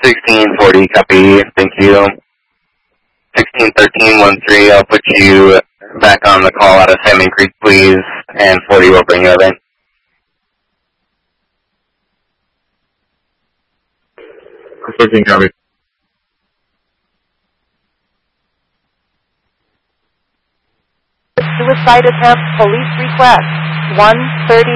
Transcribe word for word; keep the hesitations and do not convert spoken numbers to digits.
sixteen forty, copy, thank you. sixteen thirteen one three, I'll put you back on the call out of Salmon Creek, please, and forty will bring you over. thirteen, copy. Suicide attempt, police request, one thirty.